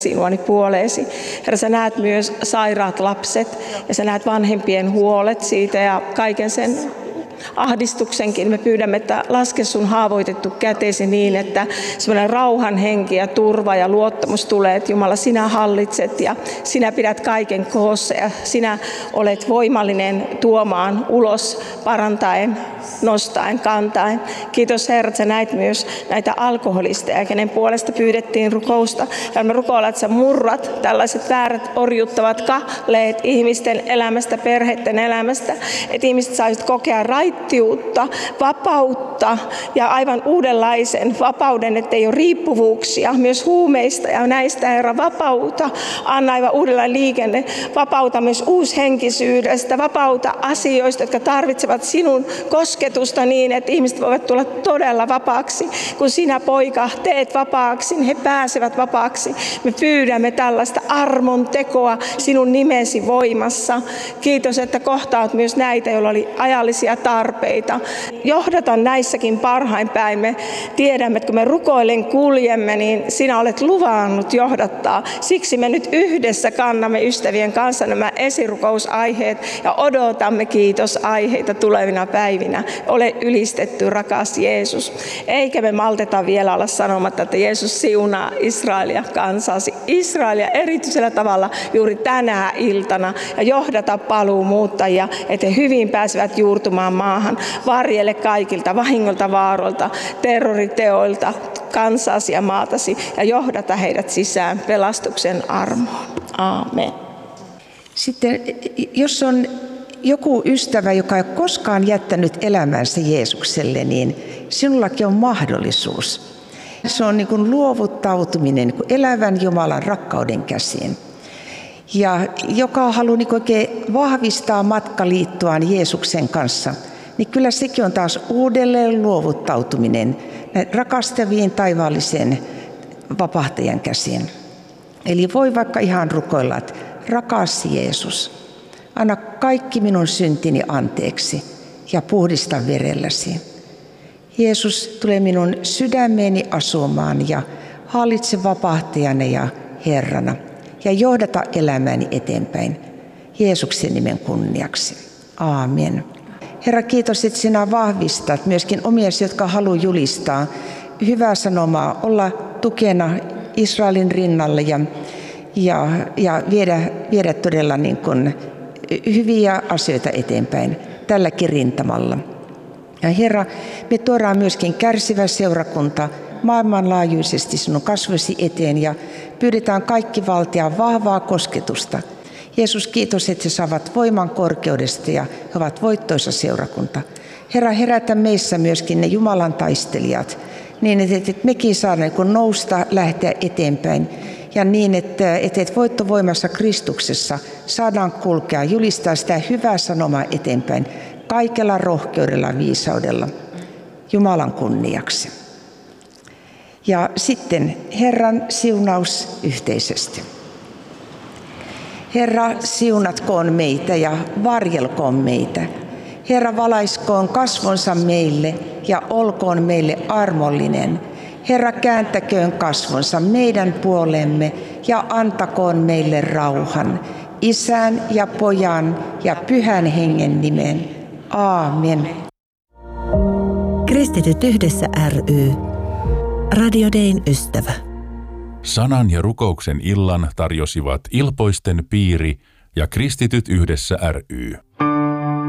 sinuani puoleesi. Herra, sä näet myös sairaat lapset ja sä näet vanhempien huolet siitä ja kaiken sen ahdistuksenkin. Me pyydämme, että laske sun haavoitettu käteesi niin, että semmoinen rauhan henki ja turva ja luottamus tulee, että Jumala, sinä hallitset ja sinä pidät kaiken koossa ja sinä olet voimallinen tuomaan ulos, parantaen, nostaen, kantaen. Kiitos Herra, että sä näit myös näitä alkoholisteja, kenen puolesta pyydettiin rukousta. Ja me rukoillaan, että sä murrat tällaiset väärät orjuttavat kahleet ihmisten elämästä, perheiden elämästä, että ihmiset saisivat kokea raittiutta, vapautta ja aivan uudenlaisen vapauden, ettei ole riippuvuuksia myös huumeista ja näistä, Herra, vapauta. Anna aivan uudenlainen liikenne, vapauta myös uushenkisyydestä, vapauta asioista, jotka tarvitsevat sinun kosketusta niin, että ihmiset voivat tulla todella vapaaksi. Kun sinä, poika, teet vapaaksi, niin he pääsevät vapaaksi. Me pyydämme tällaista armon tekoa sinun nimesi voimassa. Kiitos, että kohtaat myös näitä, joilla oli ajallisia tarpeita. Johdata näissäkin parhain päin. Me tiedämme, että kun me rukoillen kuljemme, niin sinä olet luvannut johdattaa. Siksi me nyt yhdessä kannamme ystävien kanssa nämä esirukous-aiheet ja odotamme kiitosaiheita tulevina päivinä. Ole ylistetty, rakas Jeesus. Eikä me malteta vielä olla sanomatta, että Jeesus siunaa Israelia kansasi. Israelia erityisellä tavalla juuri tänä iltana ja johdata paluumuuttajia, että he hyvin pääsevät juurtumaan maahan. Varjele kaikilta vahingolta, vaaroilta, terroriteoilta, kansasi ja maatasi ja johdata heidät sisään pelastuksen armoon. Aamen. Sitten jos on joku ystävä, joka ei ole koskaan jättänyt elämänsä Jeesukselle, niin sinullakin on mahdollisuus. Se on niin kuin luovuttautuminen niin kuin elävän Jumalan rakkauden käsiin. Ja joka haluaa niin oikein vahvistaa matkaliittoaan Jeesuksen kanssa, niin kyllä sekin on taas uudelleen luovuttautuminen rakastaviin taivaallisen vapahtajan käsiin. Eli voi vaikka ihan rukoilla, että rakas Jeesus, anna kaikki minun syntini anteeksi ja puhdista verelläsi. Jeesus, tule minun sydämeeni asumaan ja hallitse vapahtajana ja Herrana ja johdata elämääni eteenpäin Jeesuksen nimen kunniaksi. Aamen. Herra, kiitos, että sinä vahvistat myöskin omiasi, jotka haluaa julistaa hyvää sanomaa, olla tukena Israelin rinnalle ja viedä todella niin kuin hyviä asioita eteenpäin tälläkin rintamalla. Ja Herra, me tuodaan myöskin kärsivä seurakunta maailmanlaajuisesti sinun kasvosi eteen ja pyydetään kaikki valtia vahvaa kosketusta. Jeesus, kiitos, että he saavat voiman korkeudesta ja he ovat voittoisa seurakunta. Herra, herätä meissä myöskin ne Jumalan taistelijat, niin että mekin saadaan nousta, lähteä eteenpäin. Ja niin, että voittovoimassa Kristuksessa saadaan kulkea, julistaa sitä hyvää sanomaa eteenpäin kaikella rohkeudella ja viisaudella Jumalan kunniaksi. Ja sitten Herran siunaus yhteisesti. Herra, siunatkoon meitä ja varjelkoon meitä. Herra, valaiskoon kasvonsa meille ja olkoon meille armollinen. Herra, kääntäköön kasvonsa meidän puolemme ja antakoon meille rauhan. Isän ja Pojan ja Pyhän Hengen nimen. Aamen. Kristityt yhdessä ry. Radio Dayn ystävä. Sanan ja rukouksen illan tarjosivat Ilpoisten piiri ja Kristityt yhdessä ry.